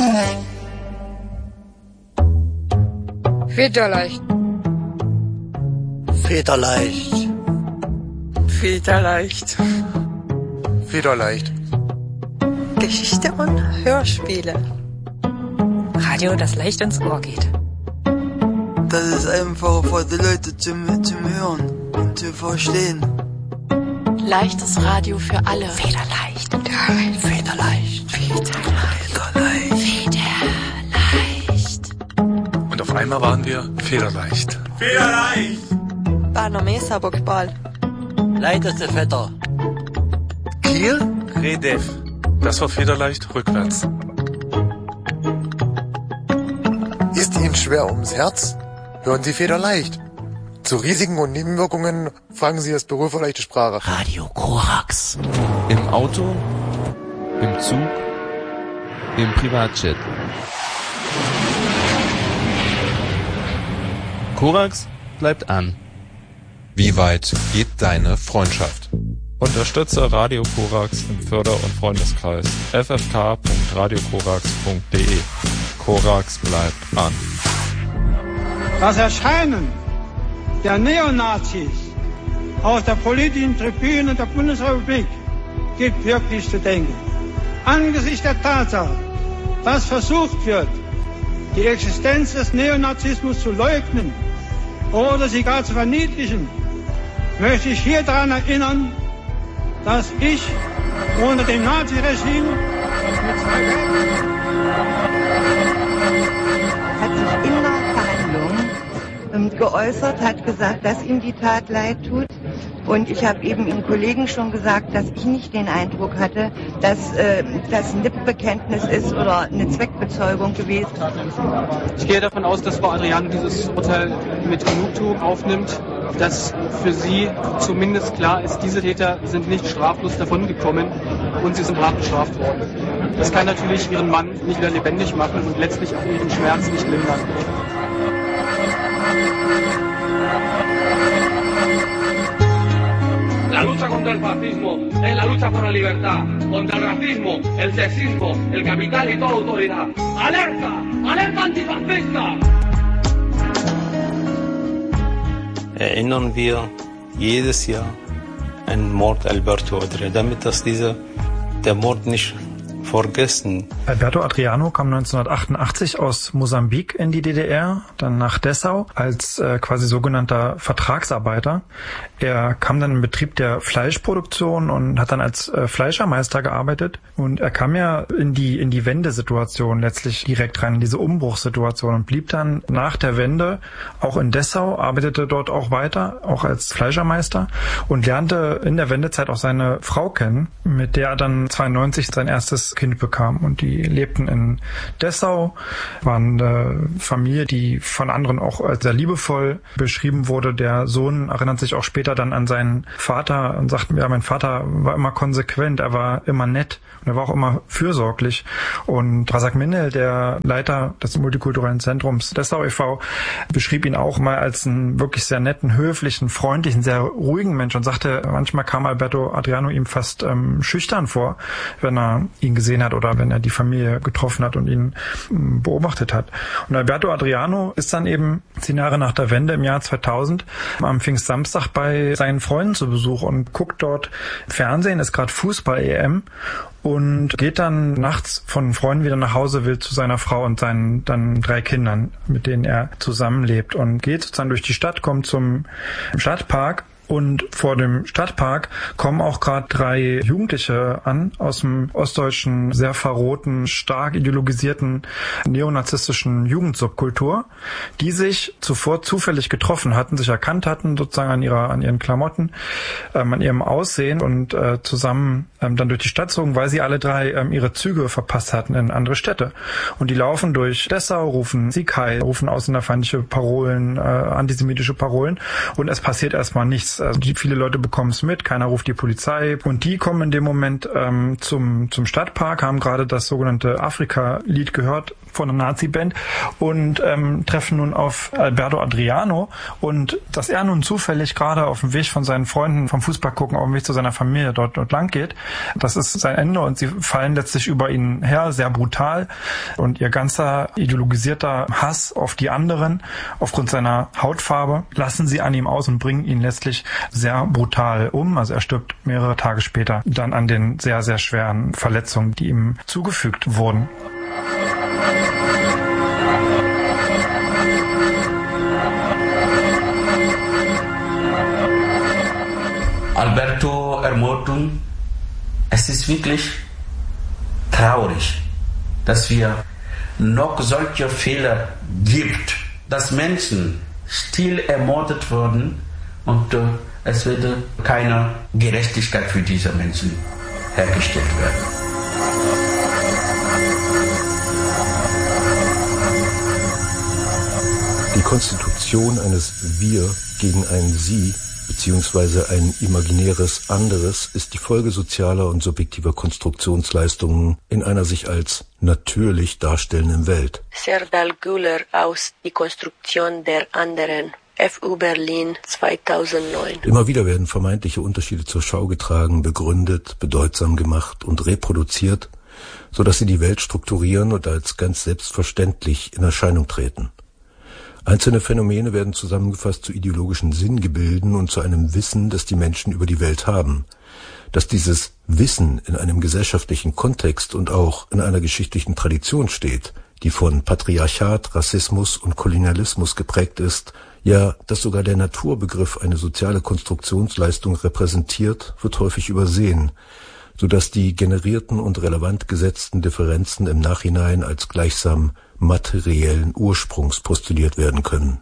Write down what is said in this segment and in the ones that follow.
Federleicht. Federleicht. Federleicht. Federleicht. Geschichte und Hörspiele. Radio, das leicht ins Ohr geht. Das ist einfach für die Leute zum Hören und zu verstehen. Leichtes Radio für alle. Federleicht. Federleicht. Federleicht. Und auf einmal waren wir federleicht. Federleicht. Barnomesa Bogbal. Leichteste Vetter. Kiel? Redev. Das war federleicht rückwärts. Ist Ihnen schwer ums Herz? Hören Sie federleicht. Zu Risiken und Nebenwirkungen fragen Sie das Büro für leichte Sprache. Radio Korax. Im Auto, im Zug, im Privatjet. Korax bleibt an. Wie weit geht deine Freundschaft? Unterstütze Radio Korax im Förder- und Freundeskreis ffk.radiokorax.de. Korax bleibt an. Das Erscheinen der Neonazis auf der politischen Tribüne der Bundesrepublik gibt wirklich zu denken. Angesichts der Tatsache, dass versucht wird, die Existenz des Neonazismus zu leugnen oder sie gar zu verniedlichen, möchte ich hier daran erinnern, dass ich unter dem Naziregime hat sich in der Verhandlung geäußert, hat gesagt, dass ihm die Tat leid tut. Und ich habe eben Ihren Kollegen schon gesagt, dass ich nicht den Eindruck hatte, dass das ein Lippenbekenntnis ist oder eine Zweckbezeugung gewesen. Ich gehe davon aus, dass Frau Adriano dieses Urteil mit Genugtuung aufnimmt, dass für sie zumindest klar ist, diese Täter sind nicht straflos davongekommen und sie sind hart bestraft worden. Das kann natürlich ihren Mann nicht wieder lebendig machen und letztlich auch ihren Schmerz nicht lindern. La lucha contra el fascismo es la lucha por la libertad, contra el racismo, el sexismo, el capital y toda autoridad. ¡Alerta! ¡Alerta antifascista! Erinnern wir jedes Jahr an Mord Alberto Adriano, damit dass der Mord nicht vergessen. Alberto Adriano kam 1988 aus Mosambik in die DDR, dann nach Dessau als quasi sogenannter Vertragsarbeiter. Er kam dann in Betrieb der Fleischproduktion und hat dann als Fleischermeister gearbeitet. Und er kam ja in die Wendesituation letztlich direkt rein, in diese Umbruchssituation und blieb dann nach der Wende auch in Dessau, arbeitete dort auch weiter, auch als Fleischermeister und lernte in der Wendezeit auch seine Frau kennen, mit der er dann 92 sein erstes Kind bekam. Und die lebten in Dessau, waren eine Familie, die von anderen auch als sehr liebevoll beschrieben wurde. Der Sohn erinnert sich auch später dann an seinen Vater und sagt, ja, mein Vater war immer konsequent, er war immer nett und er war auch immer fürsorglich. Und Razak Minel, der Leiter des Multikulturellen Zentrums Dessau e.V., beschrieb ihn auch mal als einen wirklich sehr netten, höflichen, freundlichen, sehr ruhigen Mensch und sagte, manchmal kam Alberto Adriano ihm fast schüchtern vor, wenn er ihn gesehen hat oder wenn er die Familie getroffen hat und ihn beobachtet hat. Und Alberto Adriano ist dann eben 10 Jahre nach der Wende im Jahr 2000 am Pfingstsamstag bei seinen Freunden zu Besuch und guckt dort Fernsehen, ist gerade Fußball-EM und geht dann nachts von Freunden wieder nach Hause, will zu seiner Frau und seinen dann 3 Kindern, mit denen er zusammenlebt und geht sozusagen durch die Stadt, kommt zum Stadtpark. Und vor dem Stadtpark kommen auch gerade 3 Jugendliche an aus dem ostdeutschen, sehr verrohten, stark ideologisierten neonazistischen Jugendsubkultur, die sich zuvor zufällig getroffen hatten, sich erkannt hatten, sozusagen an ihren Klamotten, an ihrem Aussehen und zusammen dann durch die Stadt zogen, weil sie alle 3 ihre Züge verpasst hatten in andere Städte. Und die laufen durch Dessau, rufen Sieg Heil, rufen ausländerfeindliche Parolen, antisemitische Parolen und es passiert erstmal nichts. Also viele Leute bekommen es mit, keiner ruft die Polizei und die kommen in dem Moment zum Stadtpark, haben gerade das sogenannte Afrika-Lied gehört, von einer Nazi-Band und treffen nun auf Alberto Adriano und dass er nun zufällig gerade auf dem Weg von seinen Freunden vom Fußball gucken, auf dem Weg zu seiner Familie dort lang geht, das ist sein Ende und sie fallen letztlich über ihn her, sehr brutal und ihr ganzer ideologisierter Hass auf die anderen aufgrund seiner Hautfarbe lassen sie an ihm aus und bringen ihn letztlich sehr brutal um. Also er stirbt mehrere Tage später dann an den sehr, sehr schweren Verletzungen, die ihm zugefügt wurden. Alberto Ermordung, es ist wirklich traurig, dass wir noch solche Fehler gibt, dass Menschen still ermordet wurden und es wird keine Gerechtigkeit für diese Menschen hergestellt werden. Die Konstitution eines Wir gegen ein Sie beziehungsweise ein imaginäres anderes ist die Folge sozialer und subjektiver Konstruktionsleistungen in einer sich als natürlich darstellenden Welt. Serdal Güler aus Die Konstruktion der anderen. FU Berlin 2009. Immer wieder werden vermeintliche Unterschiede zur Schau getragen, begründet, bedeutsam gemacht und reproduziert, sodass sie die Welt strukturieren und als ganz selbstverständlich in Erscheinung treten. Einzelne Phänomene werden zusammengefasst zu ideologischen Sinngebilden und zu einem Wissen, das die Menschen über die Welt haben. Dass dieses Wissen in einem gesellschaftlichen Kontext und auch in einer geschichtlichen Tradition steht, die von Patriarchat, Rassismus und Kolonialismus geprägt ist, ja, dass sogar der Naturbegriff eine soziale Konstruktionsleistung repräsentiert, wird häufig übersehen, sodass die generierten und relevant gesetzten Differenzen im Nachhinein als gleichsam materiellen Ursprungs postuliert werden können.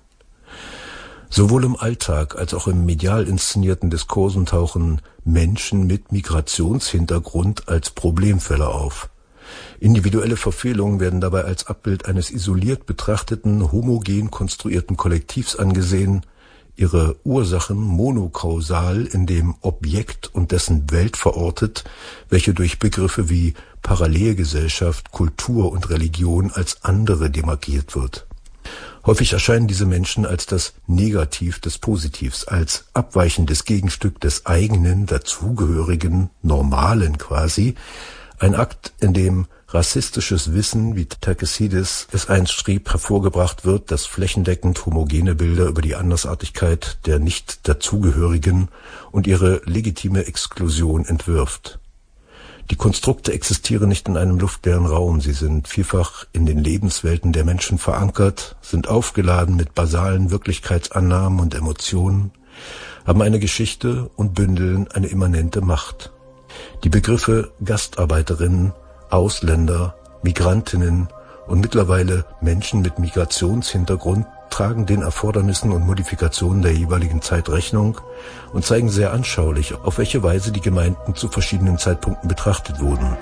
Sowohl im Alltag als auch im medial inszenierten Diskursen tauchen Menschen mit Migrationshintergrund als Problemfälle auf. Individuelle Verfehlungen werden dabei als Abbild eines isoliert betrachteten, homogen konstruierten Kollektivs angesehen, ihre Ursachen monokausal in dem Objekt und dessen Welt verortet, welche durch Begriffe wie Parallelgesellschaft, Kultur und Religion als andere demarkiert wird. Häufig erscheinen diese Menschen als das Negativ des Positivs, als abweichendes Gegenstück des eigenen, dazugehörigen, Normalen quasi, ein Akt, in dem rassistisches Wissen, wie Terkessidis es einst schrieb, hervorgebracht wird, das flächendeckend homogene Bilder über die Andersartigkeit der Nicht-Dazugehörigen und ihre legitime Exklusion entwirft. Die Konstrukte existieren nicht in einem luftleeren Raum, sie sind vielfach in den Lebenswelten der Menschen verankert, sind aufgeladen mit basalen Wirklichkeitsannahmen und Emotionen, haben eine Geschichte und bündeln eine immanente Macht. Die Begriffe Gastarbeiterinnen, Ausländer, Migrantinnen und mittlerweile Menschen mit Migrationshintergrund tragen den Erfordernissen und Modifikationen der jeweiligen Zeit Rechnung und zeigen sehr anschaulich, auf welche Weise die Gemeinden zu verschiedenen Zeitpunkten betrachtet wurden.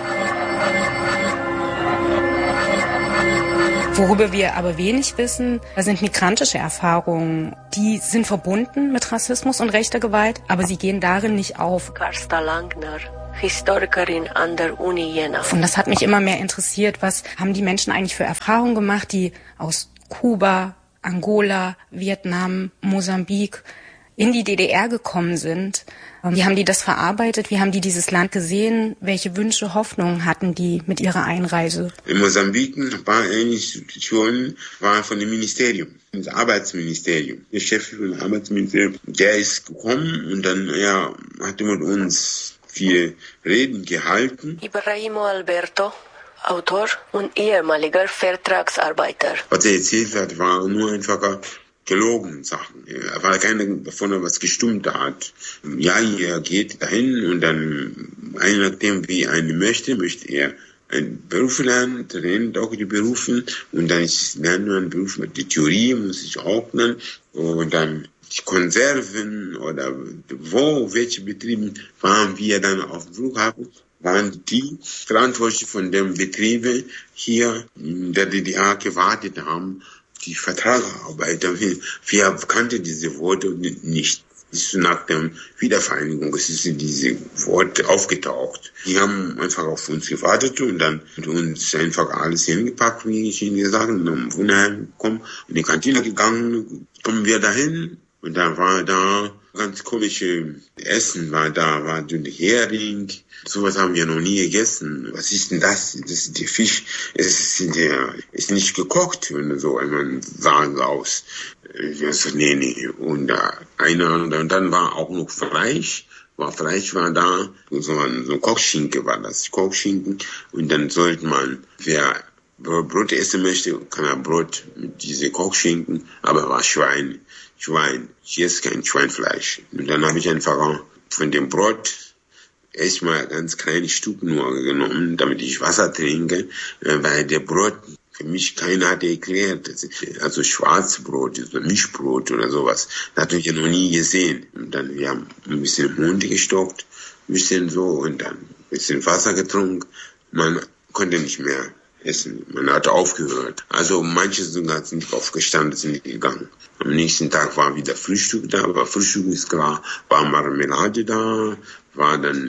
Worüber wir aber wenig wissen, sind migrantische Erfahrungen. Die sind verbunden mit Rassismus und rechter Gewalt, aber sie gehen darin nicht auf. Karsta Langner, Historikerin an der Uni Jena. Und das hat mich immer mehr interessiert. Was haben die Menschen eigentlich für Erfahrungen gemacht, die aus Kuba, Angola, Vietnam, Mosambik in die DDR gekommen sind? Wie haben die das verarbeitet? Wie haben die dieses Land gesehen? Welche Wünsche, Hoffnungen hatten die mit ihrer Einreise? In Mosambik war eine Institution von dem Ministerium, das Arbeitsministerium. Der Chef vom Arbeitsministerium, der ist gekommen und dann hat er mit uns 4 Reden gehalten. Ibrahimo Alberto, Autor und ehemaliger Vertragsarbeiter. Was er erzählt hat, war nur einfacher gelogen Sachen. Er war keiner davon, was gestimmt hat. Ja, er geht dahin und dann, je nachdem wie einer möchte er einen Beruf lernen, lernt auch die Berufe und dann lernt man einen Beruf mit der Theorie, muss ich auch lernen und dann die Konserven oder welche Betriebe waren wir dann auf dem Flughafen, waren die Verantwortlichen von den Betrieben hier in der DDR gewartet haben, die Vertragsarbeiter. Wir kannten diese Worte nicht. Nach der Wiedervereinigung ist dieses Wort aufgetaucht. Die haben einfach auf uns gewartet und dann mit uns einfach alles hingepackt, wie ich Ihnen gesagt habe, und im Wohnheim gekommen und in die Kantine gegangen, kommen wir dahin und da war da ganz komische Essen, war dünne Hering, sowas haben wir noch nie gegessen. Was ist denn das? Das ist der Fisch, ist nicht gekocht, und so, man sah so aus. Nee. Und dann war auch noch Fleisch. Fleisch war da, so Kochschinken war das, Kochschinken. Und dann sollte man, wer Brot essen möchte, kann er Brot mit diese Kochschinken, aber war Schwein. Ich esse kein Schweinfleisch. Und dann habe ich einfach von dem Brot erstmal ganz kleines Stück nur genommen, damit ich Wasser trinke, weil der Brot für mich keiner hat erklärt, also Schwarzbrot, so Mischbrot oder sowas, das habe ich ja noch nie gesehen. Und dann, wir haben ein bisschen Mund gestockt, ein bisschen so, und dann ein bisschen Wasser getrunken. Man konnte nicht mehr essen, man hat aufgehört. Also manche sogar sind nicht aufgestanden, sind nicht gegangen. Am nächsten Tag war wieder Frühstück da, aber Frühstück ist klar, war Marmelade da, war dann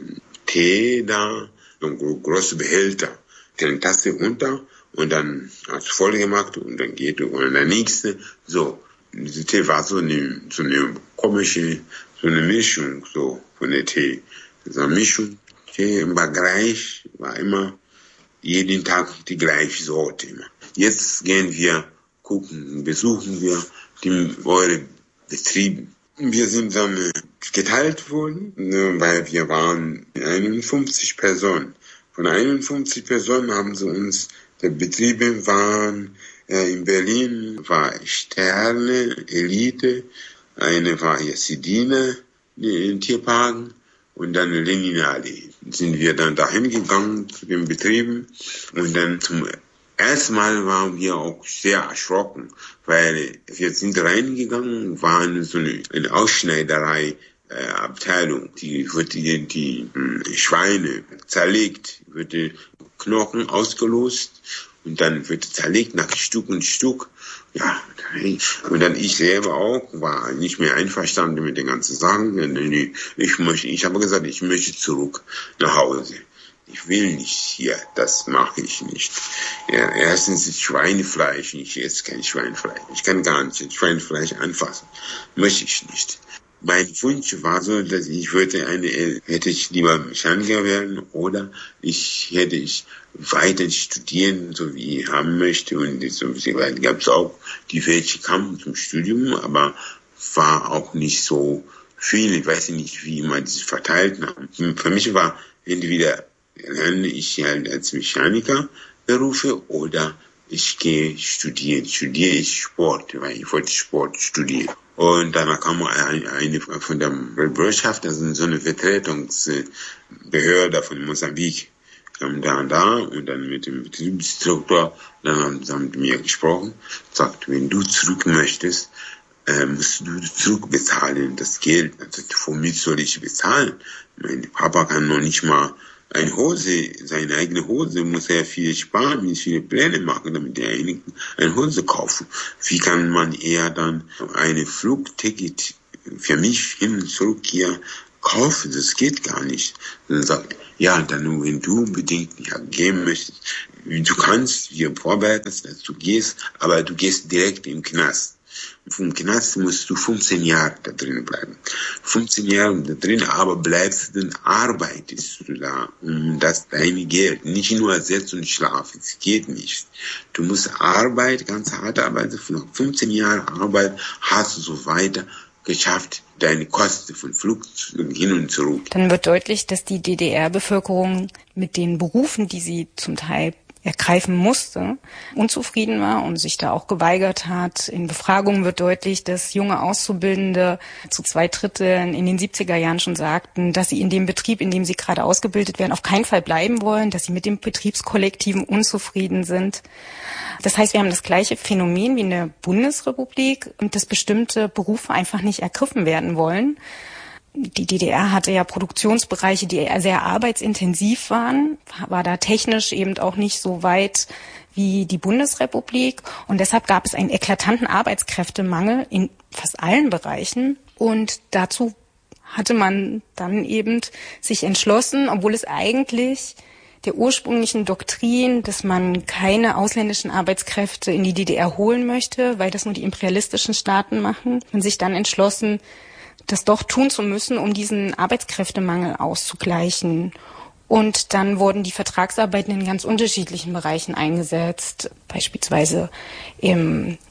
Tee da, so ein großer Behälter, eine Tasse runter, und dann hat es voll gemacht und dann geht und der nächste. So, dieser Tee war so eine komische, so eine Mischung so von der Tee. So eine Mischung, Tee war gleich, war immer jeden Tag die gleiche Sorte immer. Jetzt gehen wir gucken, besuchen wir eure Betriebe. Wir sind dann geteilt worden, weil wir waren 51 Personen. Von 51 Personen haben sie uns, die Betriebe waren in Berlin, war Sterne, Elite, eine war Jesidine in Tierparken und dann Leninallee. Sind wir dann dahin gegangen zu den Betrieben und dann zum ersten Mal waren wir auch sehr erschrocken, weil wir sind reingegangen, waren so eine Ausschneiderei, Abteilung, die wird die Schweine zerlegt, wird die Knochen ausgelost und dann wird zerlegt nach Stück und Stück. Ja, und dann ich selber auch, war nicht mehr einverstanden mit den ganzen Sachen. Ich habe gesagt, ich möchte zurück nach Hause. Ich will nicht hier, das mache ich nicht. Ja, erstens ist Schweinefleisch, ich esse kein Schweinefleisch. Ich kann gar nicht Schweinefleisch anfassen. Möchte ich nicht. Mein Wunsch war so, dass hätte ich lieber Mechaniker werden oder hätte ich weiter studieren, so wie ich haben möchte. Und so gab es auch die, welche kamen zum Studium, aber war auch nicht so viel. Ich weiß nicht, wie immer die verteilt haben. Für mich war entweder lerne ich halt als Mechaniker Berufe oder ich gehe studieren. Studiere ich Sport, weil ich wollte Sport studieren. Und danach kam eine von der Bürgerschaft, also so eine Vertretungsbehörde von Mosambik, kam da und dann mit dem Betriebsdirektor, dann haben sie mit mir gesprochen, sagt, wenn du zurück möchtest, musst du zurückbezahlen, das Geld. Also, womit soll ich bezahlen? Mein Papa kann noch nicht mal seine eigene Hose, muss er viel sparen, viele Pläne machen, damit er eine Hose kaufen. Wie kann man eher dann eine Flugticket für mich hin und zurück hier kaufen? Das geht gar nicht. Dann sagt ja, dann, wenn du unbedingt gehen möchtest, du kannst, wir vorbereiten, dass du gehst, aber du gehst direkt im Knast. Vom Knast musst du 15 Jahre da drin bleiben. 15 Jahre da drin, aber bleibst du, dann arbeitest du da, um das deine Geld, nicht nur sitzen und schlafen, es geht nicht. Du musst arbeiten, ganz hart arbeiten, nach 15 Jahren Arbeit hast du so weiter geschafft, deine Kosten von Flug hin und zurück. Dann wird deutlich, dass die DDR-Bevölkerung mit den Berufen, die sie zum Teil ergreifen musste, unzufrieden war und sich da auch geweigert hat. In Befragungen wird deutlich, dass junge Auszubildende zu 2/3 in den 70er Jahren schon sagten, dass sie in dem Betrieb, in dem sie gerade ausgebildet werden, auf keinen Fall bleiben wollen, dass sie mit dem Betriebskollektiven unzufrieden sind. Das heißt, wir haben das gleiche Phänomen wie in der Bundesrepublik und dass bestimmte Berufe einfach nicht ergriffen werden wollen. Die DDR hatte ja Produktionsbereiche, die sehr arbeitsintensiv waren, war da technisch eben auch nicht so weit wie die Bundesrepublik. Und deshalb gab es einen eklatanten Arbeitskräftemangel in fast allen Bereichen. Und dazu hatte man dann eben sich entschlossen, obwohl es eigentlich der ursprünglichen Doktrin, dass man keine ausländischen Arbeitskräfte in die DDR holen möchte, weil das nur die imperialistischen Staaten machen, man sich dann entschlossen, das doch tun zu müssen, um diesen Arbeitskräftemangel auszugleichen. Und dann wurden die Vertragsarbeiten in ganz unterschiedlichen Bereichen eingesetzt, beispielsweise im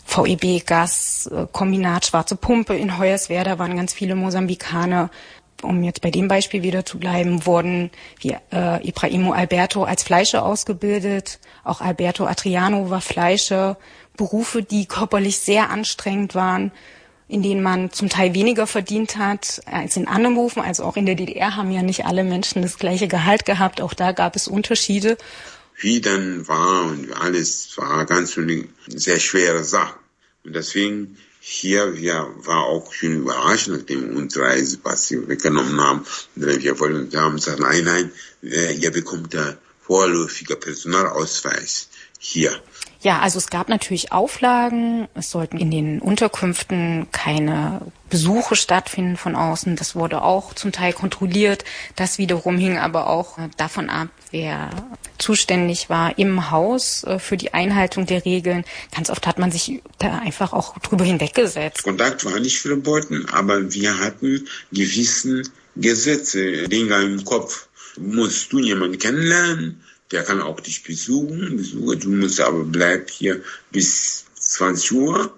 VEB-Gaskombinat Schwarze Pumpe in Hoyerswerda waren ganz viele Mosambikaner. Um jetzt bei dem Beispiel wieder zu bleiben, wurden wie Ibrahimo Alberto als Fleischer ausgebildet. Auch Alberto Adriano war Fleischer. Berufe, die körperlich sehr anstrengend waren, in denen man zum Teil weniger verdient hat als in anderen Berufen. Also auch in der DDR haben ja nicht alle Menschen das gleiche Gehalt gehabt. Auch da gab es Unterschiede. Wie dann war und alles war ganz eine sehr schwere Sache. Und deswegen hier, war auch schön überrascht, nachdem wir unsere Reisepass weggenommen haben. Und dann wir haben gesagt, nein, ihr bekommt da vorläufiger Personalausweis hier. Ja, also es gab natürlich Auflagen. Es sollten in den Unterkünften keine Besuche stattfinden von außen. Das wurde auch zum Teil kontrolliert. Das wiederum hing aber auch davon ab, wer zuständig war im Haus für die Einhaltung der Regeln. Ganz oft hat man sich da einfach auch drüber hinweggesetzt. Kontakt war nicht verboten, aber wir hatten gewissen Gesetze, Dinge im Kopf. Musst du jemanden kennenlernen? Der kann auch dich besuchen. Du musst aber bleib hier bis 20 Uhr.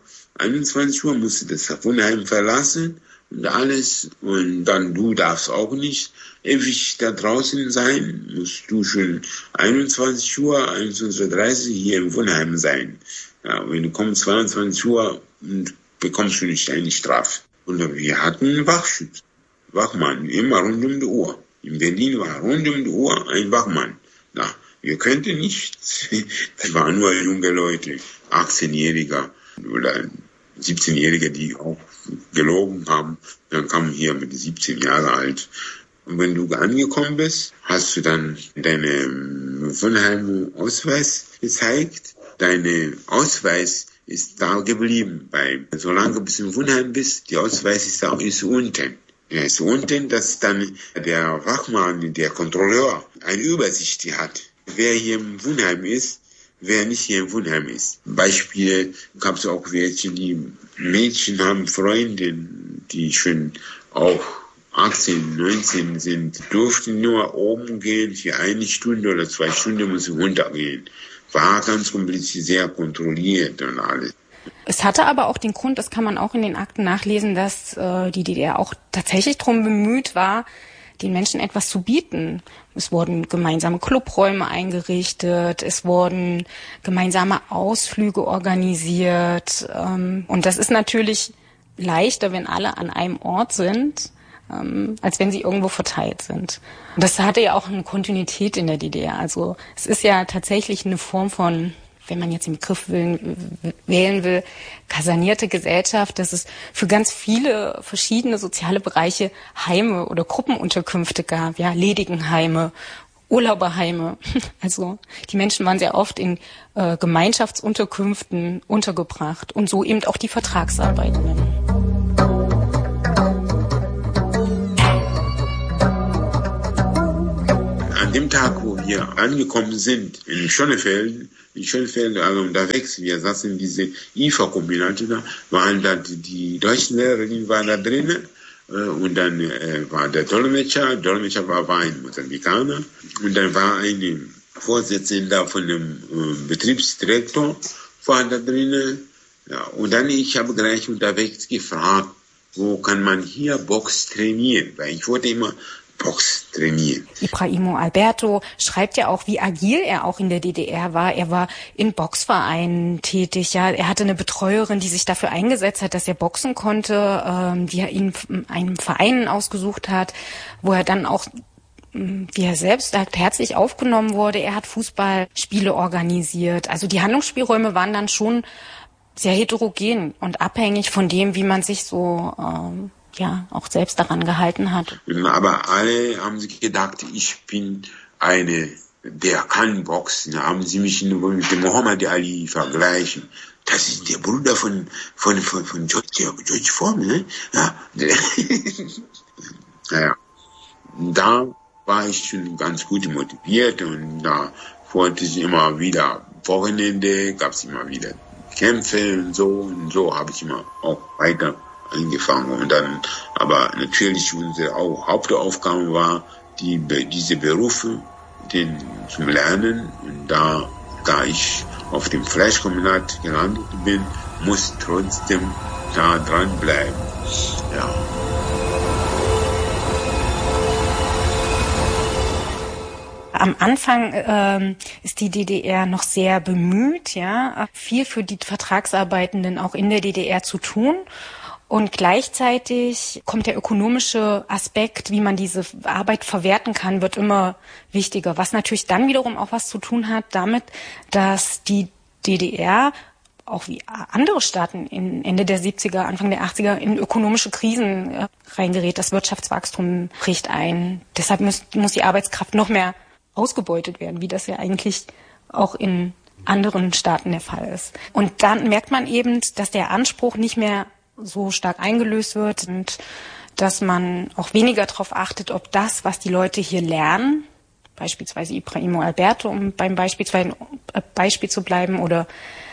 21 Uhr musst du das Wohnheim verlassen und alles. Und dann du darfst auch nicht ewig da draußen sein. Musst du schon 21 Uhr, 21.30 Uhr hier im Wohnheim sein. Ja, wenn du kommst 22 Uhr, bekommst du nicht eine Strafe. Und wir hatten Wachschutz. Wachmann, immer rund um die Uhr. In Berlin war rund um die Uhr ein Wachmann. Na, wir könnten nicht. Das waren nur junge Leute, 18-Jähriger oder 17-Jährige, die auch gelogen haben. Dann kamen hier mit 17 Jahren alt. Und wenn du angekommen bist, hast du dann deinen Wohnheim-Ausweis gezeigt. Dein Ausweis ist da geblieben. Solange du bis im Wohnheim bist, der Ausweis ist unten. Er ist unten, dass dann der Wachmann, der Kontrolleur, eine Übersicht hat, wer hier im Wohnheim ist, wer nicht hier im Wohnheim ist. Beispiele gab es auch welche, die Mädchen haben Freundinnen, die schon auch 18, 19 sind, durften nur oben gehen, für 1 Stunde oder 2 Stunden müssen runtergehen. War ganz kompliziert, sehr kontrolliert und alles. Es hatte aber auch den Grund, das kann man auch in den Akten nachlesen, dass die DDR auch tatsächlich darum bemüht war, den Menschen etwas zu bieten. Es wurden gemeinsame Clubräume eingerichtet, es wurden gemeinsame Ausflüge organisiert. Und das ist natürlich leichter, wenn alle an einem Ort sind, als wenn sie irgendwo verteilt sind. Und das hatte ja auch eine Kontinuität in der DDR. Also es ist ja tatsächlich eine Form von, wenn man jetzt den Begriff wählen will, kasernierte Gesellschaft, dass es für ganz viele verschiedene soziale Bereiche Heime oder Gruppenunterkünfte gab, ja, Ledigenheime, Urlauberheime. Also die Menschen waren sehr oft in Gemeinschaftsunterkünften untergebracht und so eben auch die Vertragsarbeitenden. An dem Tag, wo wir angekommen sind, in Schönefeld, also unterwegs, wir saßen in diese IFA-Kombinate, da waren da die deutschen Lehrerinnen waren da drinnen, und dann war der Dolmetscher war ein Mosambikaner, und dann war eine Vorsitzende von dem Betriebsdirektor war da drinnen, ja, und dann ich habe gleich unterwegs gefragt, wo kann man hier Box trainieren, weil ich wollte immer Box trainieren. Ibrahimo Alberto schreibt ja auch, wie agil er auch in der DDR war. Er war in Boxvereinen tätig. Ja, er hatte eine Betreuerin, die sich dafür eingesetzt hat, dass er boxen konnte, die er ihn einem Verein ausgesucht hat, wo er dann auch, wie er selbst sagt, herzlich aufgenommen wurde. Er hat Fußballspiele organisiert. Also die Handlungsspielräume waren dann schon sehr heterogen und abhängig von dem, wie man sich so auch selbst daran gehalten hat. Aber alle haben sich gedacht, ich bin eine der kann boxen, haben sie mich mit dem Muhammad Ali vergleichen. Das ist der Bruder von George Foreman, ne? Ja. Naja. Da war ich schon ganz gut motiviert und da wollte ich immer wieder Wochenende, gab es immer wieder Kämpfe und so habe ich immer auch weiter angefangen und dann, aber natürlich unsere Hauptaufgabe war, diese Berufe zum Lernen und da ich auf dem Fleischkombinat gelandet bin, muss trotzdem da dranbleiben. Ja. Am Anfang ist die DDR noch sehr bemüht, ja, viel für die Vertragsarbeitenden auch in der DDR zu tun. Und gleichzeitig kommt der ökonomische Aspekt, wie man diese Arbeit verwerten kann, wird immer wichtiger. Was natürlich dann wiederum auch was zu tun hat damit, dass die DDR, auch wie andere Staaten Ende der 70er, Anfang der 80er, in ökonomische Krisen reingerät. Das Wirtschaftswachstum bricht ein. Deshalb muss die Arbeitskraft noch mehr ausgebeutet werden, wie das ja eigentlich auch in anderen Staaten der Fall ist. Und dann merkt man eben, dass der Anspruch nicht mehr so stark eingelöst wird und dass man auch weniger darauf achtet, ob das, was die Leute hier lernen, beispielsweise Ibrahimo Alberto, um beim Beispiel zu bleiben, oder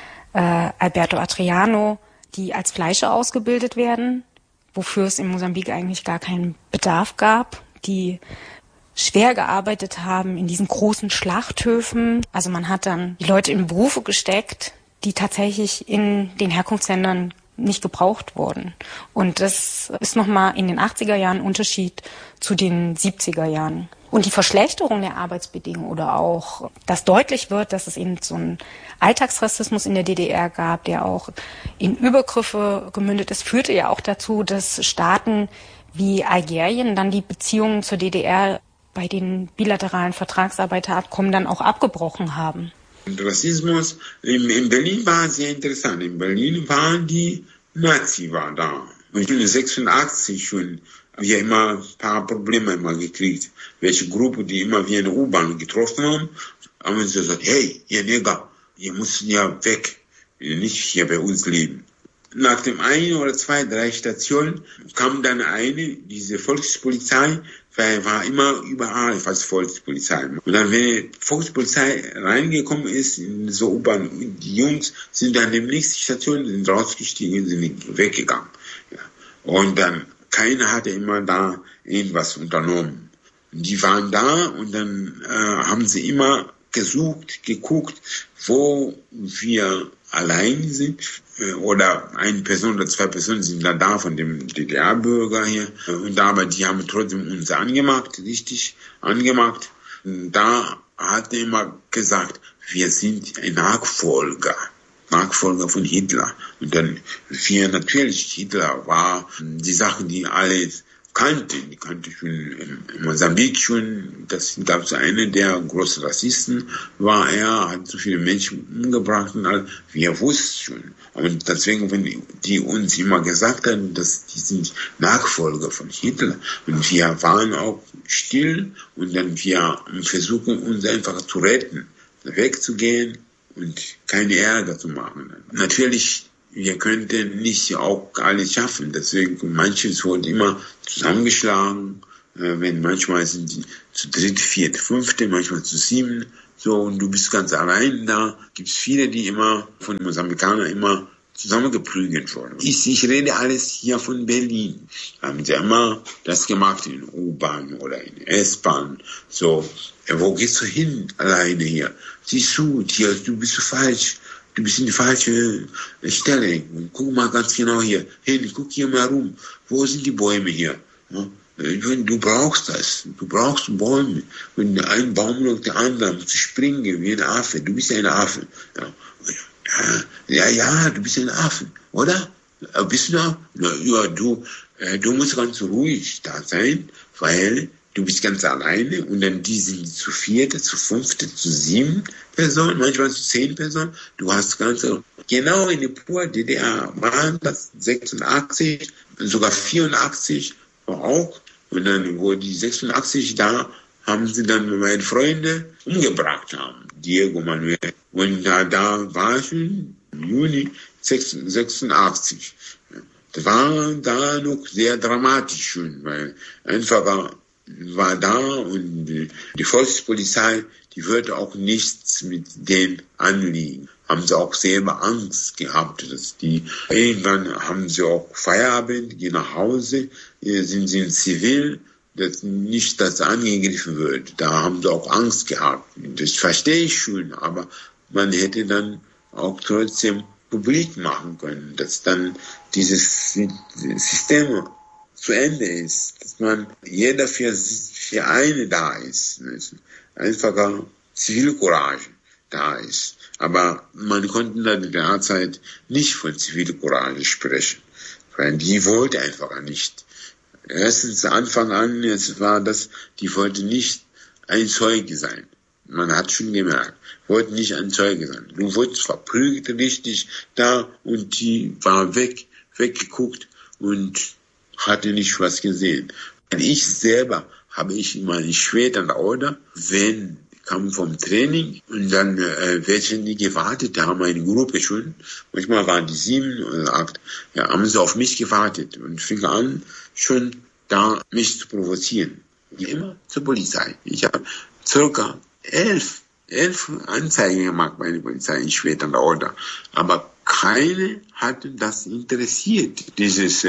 Alberto Adriano, die als Fleischer ausgebildet werden, wofür es in Mosambik eigentlich gar keinen Bedarf gab, die schwer gearbeitet haben in diesen großen Schlachthöfen. Also man hat dann die Leute in Berufe gesteckt, die tatsächlich in den Herkunftsländern nicht gebraucht wurden. Und das ist nochmal in den 80er Jahren ein Unterschied zu den 70er Jahren. Und die Verschlechterung der Arbeitsbedingungen oder auch, dass deutlich wird, dass es eben so einen Alltagsrassismus in der DDR gab, der auch in Übergriffe gemündet ist, führte ja auch dazu, dass Staaten wie Algerien dann die Beziehungen zur DDR bei den bilateralen Vertragsarbeiterabkommen dann auch abgebrochen haben. Rassismus in Berlin war sehr interessant. In Berlin waren die Nazi war da. Und in 1986 schon wir immer ein paar Probleme immer gekriegt. Welche Gruppe, die immer wie eine U-Bahn getroffen haben sie gesagt, hey, ihr Neger, ihr müsst ja weg, nicht hier bei uns leben. Nach dem 1 oder 2, 3 Stationen kam dann diese Volkspolizei, weil war immer überall fast Volkspolizei. Und dann, wenn die Volkspolizei reingekommen ist in so U-Bahn, die Jungs sind dann in der nächsten Station, sind rausgestiegen, sind weggegangen. Ja. Und dann, keiner hatte immer da irgendwas unternommen. Und die waren da und dann haben sie immer geguckt, wo wir allein sind oder eine Person oder 2 Personen sind dann da von dem DDR-Bürger hier und aber die haben trotzdem uns richtig angemacht. Und da hat er immer gesagt, wir sind ein Nachfolger von Hitler. Und dann Hitler war die Sachen, die alle die kannte schon in Mosambik schon, das gab es einen, der große Rassisten war, er hat so viele Menschen umgebracht und all, wir wussten schon. Und deswegen, wenn die uns immer gesagt haben, dass die sind Nachfolger von Hitler und wir waren auch still und dann wir versuchen uns einfach zu retten, wegzugehen und keine Ärger zu machen. Natürlich, wir könnten nicht auch alles schaffen. Deswegen, manches wurde immer zusammengeschlagen. Wenn manchmal sind die zu 3., 4., 5., manchmal zu 7. So, und du bist ganz allein da. Gibt es viele, die immer von Mosambikanern immer zusammengeprügelt wurden. Ich rede alles hier von Berlin. Haben sie immer das gemacht in U-Bahn oder in S-Bahn. So, wo gehst du hin alleine hier? Siehst du, hier, du bist so falsch. Du bist in die falsche Stelle. Guck mal ganz genau hier. Hey, guck hier mal rum. Wo sind die Bäume hier? Ja? Du brauchst das. Du brauchst Bäume. Wenn ein Baum nach dem anderen musst du springen wie ein Affe. Du bist ein Affe. Ja, du bist ein Affe, oder? Bist du da? Ja, du musst ganz ruhig da sein, weil du bist ganz alleine und dann die sind zu 4., zu 5., zu 7 Personen, manchmal zu 10 Personen. Du hast genau in der pure DDR waren das 86, sogar 84 auch. Und dann wurde die 86 da, haben sie dann meine Freunde umgebracht haben, Diego Manuel. Und da war schon Juni 86. Das war da noch sehr dramatisch schon, weil einfach war da und die Volkspolizei, die würde auch nichts mit denen anliegen. Haben sie auch selber Angst gehabt, dass irgendwann haben sie auch Feierabend, gehen nach Hause, sind sie in Zivil, dass nicht das angegriffen wird. Da haben sie auch Angst gehabt. Das verstehe ich schon, aber man hätte dann auch trotzdem publik machen können, dass dann dieses System zu Ende ist, dass man jeder für eine da ist, einfacher Zivilcourage da ist. Aber man konnte dann derzeit nicht von Zivilcourage sprechen, weil die wollte einfach nicht. Erstens Anfang an, es war das, die wollte nicht ein Zeuge sein. Man hat schon gemerkt, wollte nicht ein Zeuge sein. Du wurdest verprügelt richtig da und die war weggeguckt und hatte nicht was gesehen. Und ich selber habe ich immer in Schweden oder wenn kam vom Training und dann welche die gewartet haben, eine Gruppe schon. Manchmal waren die 7 oder 8. Ja, haben sie auf mich gewartet und fing an, schon da mich zu provozieren. Immer zur Polizei. Ich habe circa 11 Anzeigen gemacht bei der Polizei in Schweden oder. Aber keine hatte das interessiert, dieses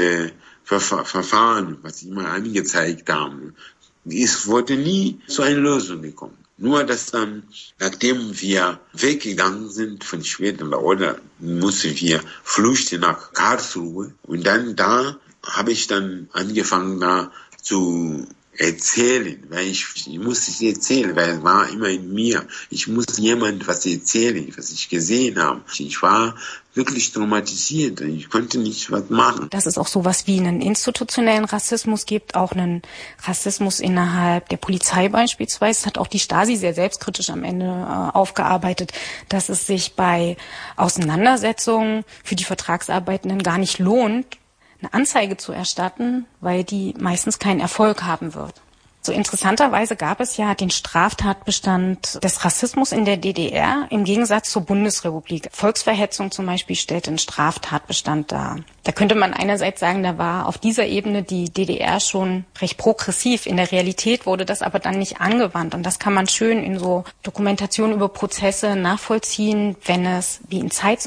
Verfahren, was sie mal angezeigt haben. Es wurde nie zu einer Lösung gekommen. Nur, dass dann, nachdem wir weggegangen sind von Schweden oder mussten wir flüchten nach Karlsruhe. Und dann da habe ich dann angefangen da zu erzählen, weil ich musste es erzählen, weil es war immer in mir. Ich musste jemand was erzählen, was ich gesehen habe. Ich war wirklich traumatisiert. Ich konnte nicht was machen. Dass es auch sowas wie einen institutionellen Rassismus gibt, auch einen Rassismus innerhalb der Polizei beispielsweise, das hat auch die Stasi sehr selbstkritisch am Ende aufgearbeitet, dass es sich bei Auseinandersetzungen für die Vertragsarbeitenden gar nicht lohnt, eine Anzeige zu erstatten, weil die meistens keinen Erfolg haben wird. So interessanterweise gab es ja den Straftatbestand des Rassismus in der DDR im Gegensatz zur Bundesrepublik. Volksverhetzung zum Beispiel stellte einen Straftatbestand dar. Da könnte man einerseits sagen, da war auf dieser Ebene die DDR schon recht progressiv. In der Realität wurde das aber dann nicht angewandt. Und das kann man schön in so Dokumentationen über Prozesse nachvollziehen, wenn es wie in Zeitz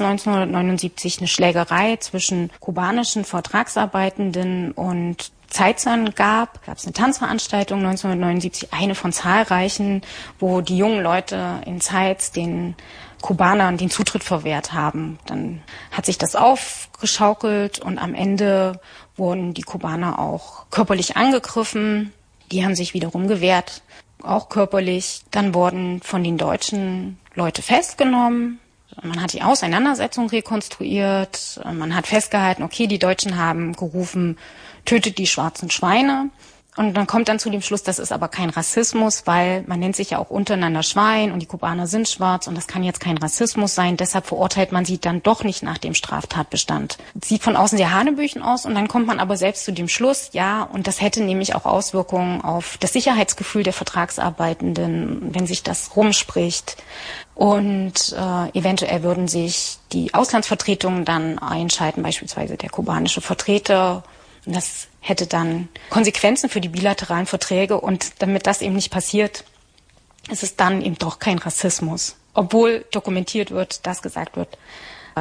1979 eine Schlägerei zwischen kubanischen Vertragsarbeitenden und Zeitzern gab es eine Tanzveranstaltung 1979, eine von zahlreichen, wo die jungen Leute in Zeitz den Kubanern den Zutritt verwehrt haben. Dann hat sich das aufgeschaukelt und am Ende wurden die Kubaner auch körperlich angegriffen. Die haben sich wiederum gewehrt, auch körperlich. Dann wurden von den Deutschen Leute festgenommen. Man hat die Auseinandersetzung rekonstruiert. Man hat festgehalten, okay, die Deutschen haben gerufen, tötet die schwarzen Schweine. Und dann kommt dann zu dem Schluss, das ist aber kein Rassismus, weil man nennt sich ja auch untereinander Schwein und die Kubaner sind schwarz und das kann jetzt kein Rassismus sein. Deshalb verurteilt man sie dann doch nicht nach dem Straftatbestand. Sieht von außen sehr hanebüchen aus und dann kommt man aber selbst zu dem Schluss, ja, und das hätte nämlich auch Auswirkungen auf das Sicherheitsgefühl der Vertragsarbeitenden, wenn sich das rumspricht. Und eventuell würden sich die Auslandsvertretungen dann einschalten, beispielsweise der kubanische Vertreter. Und das hätte dann Konsequenzen für die bilateralen Verträge. Und damit das eben nicht passiert, ist es dann eben doch kein Rassismus. Obwohl dokumentiert wird, dass gesagt wird,